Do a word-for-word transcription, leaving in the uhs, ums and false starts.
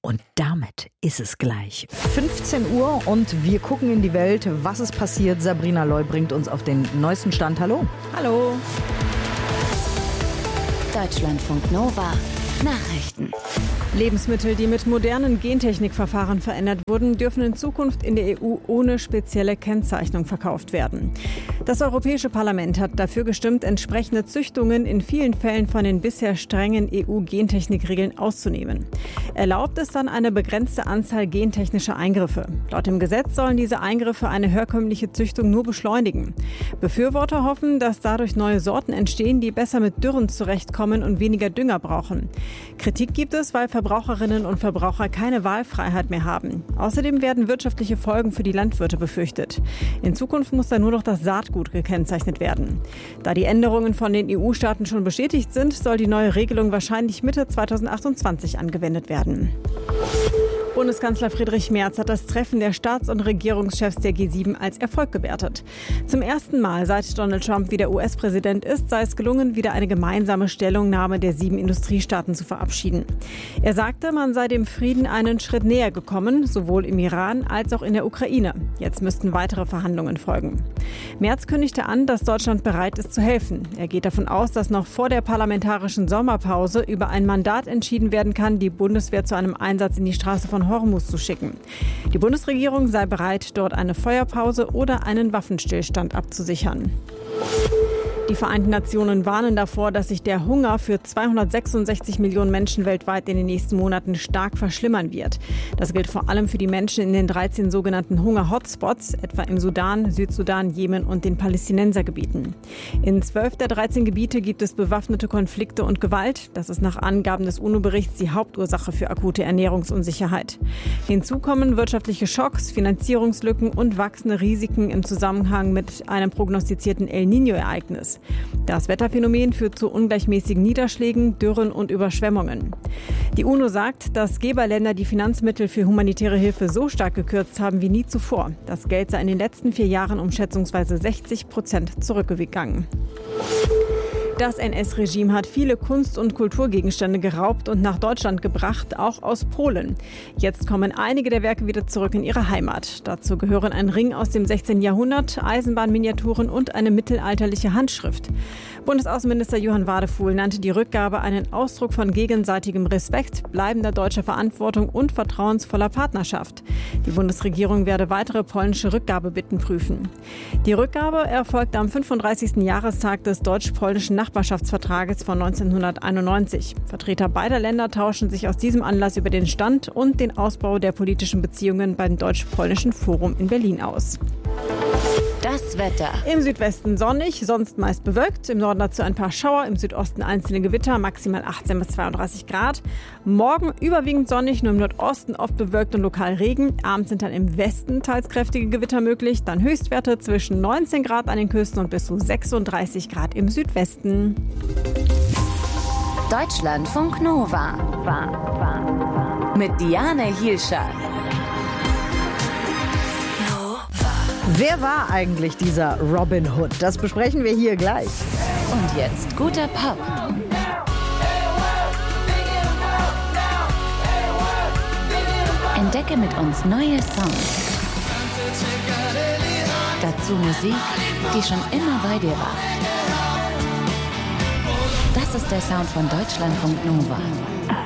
Und damit ist es gleich fünfzehn Uhr und wir gucken in die Welt. Was ist passiert? Sabrina Loy bringt uns auf den neuesten Stand. Hallo. Hallo. Deutschlandfunk Nova. Nachrichten. Lebensmittel, die mit modernen Gentechnikverfahren verändert wurden, dürfen in Zukunft in der E U ohne spezielle Kennzeichnung verkauft werden. Das Europäische Parlament hat dafür gestimmt, entsprechende Züchtungen in vielen Fällen von den bisher strengen E U-Gentechnikregeln auszunehmen. Erlaubt ist dann eine begrenzte Anzahl gentechnischer Eingriffe. Laut dem Gesetz sollen diese Eingriffe eine herkömmliche Züchtung nur beschleunigen. Befürworter hoffen, dass dadurch neue Sorten entstehen, die besser mit Dürren zurechtkommen und weniger Dünger brauchen. Kritik gibt es, weil Verbraucherinnen und Verbraucher keine Wahlfreiheit mehr haben. Außerdem werden wirtschaftliche Folgen für die Landwirte befürchtet. In Zukunft muss dann nur noch das Saatgut gekennzeichnet werden. Da die Änderungen von den E U-Staaten schon bestätigt sind, soll die neue Regelung wahrscheinlich Mitte zweitausendachtundzwanzig angewendet werden. Bundeskanzler Friedrich Merz hat das Treffen der Staats- und Regierungschefs der G sieben als Erfolg gewertet. Zum ersten Mal, seit Donald Trump wieder U S-Präsident ist, sei es gelungen, wieder eine gemeinsame Stellungnahme der sieben Industriestaaten zu verabschieden. Er sagte, man sei dem Frieden einen Schritt näher gekommen, sowohl im Iran als auch in der Ukraine. Jetzt müssten weitere Verhandlungen folgen. Merz kündigte an, dass Deutschland bereit ist zu helfen. Er geht davon aus, dass noch vor der parlamentarischen Sommerpause über ein Mandat entschieden werden kann, die Bundeswehr zu einem Einsatz in die Straße von Hormuz zu schicken. Die Bundesregierung sei bereit, dort eine Feuerpause oder einen Waffenstillstand abzusichern. Die Vereinten Nationen warnen davor, dass sich der Hunger für zweihundertsechsundsechzig Millionen Menschen weltweit in den nächsten Monaten stark verschlimmern wird. Das gilt vor allem für die Menschen in den dreizehn sogenannten Hunger-Hotspots, etwa im Sudan, Südsudan, Jemen und den Palästinensergebieten. In zwölf der dreizehn Gebiete gibt es bewaffnete Konflikte und Gewalt. Das ist nach Angaben des UNO-Berichts die Hauptursache für akute Ernährungsunsicherheit. Hinzu kommen wirtschaftliche Schocks, Finanzierungslücken und wachsende Risiken im Zusammenhang mit einem prognostizierten El Niño-Ereignis. Das Wetterphänomen führt zu ungleichmäßigen Niederschlägen, Dürren und Überschwemmungen. Die UNO sagt, dass Geberländer die Finanzmittel für humanitäre Hilfe so stark gekürzt haben wie nie zuvor. Das Geld sei in den letzten vier Jahren um schätzungsweise sechzig Prozent zurückgegangen. Das N S-Regime hat viele Kunst- und Kulturgegenstände geraubt und nach Deutschland gebracht, auch aus Polen. Jetzt kommen einige der Werke wieder zurück in ihre Heimat. Dazu gehören ein Ring aus dem sechzehnten Jahrhundert, Eisenbahnminiaturen und eine mittelalterliche Handschrift. Bundesaußenminister Johann Wadefuhl nannte die Rückgabe einen Ausdruck von gegenseitigem Respekt, bleibender deutscher Verantwortung und vertrauensvoller Partnerschaft. Die Bundesregierung werde weitere polnische Rückgabebitten prüfen. Die Rückgabe erfolgt am fünfunddreißigsten Jahrestag des deutsch-polnischen Nachbarschaftsvertrages von neunzehnhunderteinundneunzig. Vertreter beider Länder tauschen sich aus diesem Anlass über den Stand und den Ausbau der politischen Beziehungen beim Deutsch-Polnischen Forum in Berlin aus. Das Wetter. Im Südwesten sonnig, sonst meist bewölkt. Im Norden dazu ein paar Schauer, im Südosten einzelne Gewitter, maximal achtzehn bis zweiunddreißig Grad. Morgen überwiegend sonnig, nur im Nordosten oft bewölkt und lokal Regen. Abends sind dann im Westen teils kräftige Gewitter möglich. Dann Höchstwerte zwischen neunzehn Grad an den Küsten und bis zu sechsunddreißig Grad im Südwesten. Deutschlandfunk Nova. Mit Diane Hielscher. Wer war eigentlich dieser Robin Hood? Das besprechen wir hier gleich. Und jetzt guter Pop. Entdecke mit uns neue Songs. Dazu Musik, die schon immer bei dir war. Das ist der Sound von Deutschlandfunk Nova.